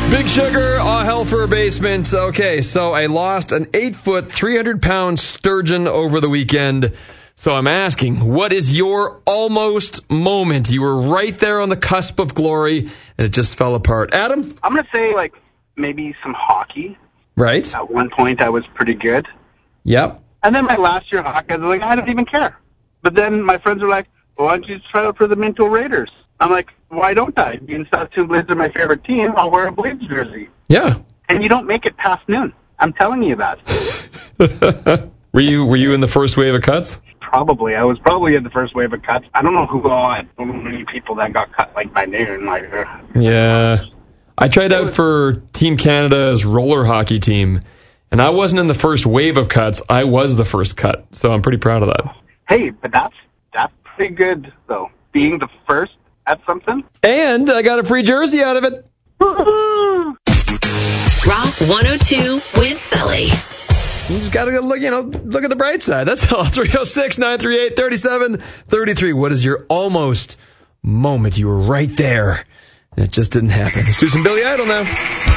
Big Sugar, all hell for a basement. Okay, so I lost an 8-foot, 300-pound sturgeon over the weekend. So I'm asking, what is your almost moment? You were right there on the cusp of glory, and it just fell apart. Adam? I'm going to say, maybe some hockey. Right. At one point, I was pretty good. Yep. And then my last year hockey, I was like, I don't even care. But then my friends were like, why don't you try out for the Minto Raiders? I'm like, why don't I? Being Saskatoon Blades are my favorite team, I'll wear a Blades jersey. Yeah. And you don't make it past noon. I'm telling you that. Were you in the first wave of cuts? Probably. I was probably in the first wave of cuts. I don't know I don't know many people that got cut by noon. Yeah. I tried out for Team Canada's roller hockey team, and I wasn't in the first wave of cuts. I was the first cut, so I'm pretty proud of that. Hey, but that's pretty good, though, being the first at something. And I got a free jersey out of it. Rock 102 with Sully. You just got to look at the bright side. That's all. 306-938-3733. What is your almost moment? You were right there, and it just didn't happen. Let's do some Billy Idol now.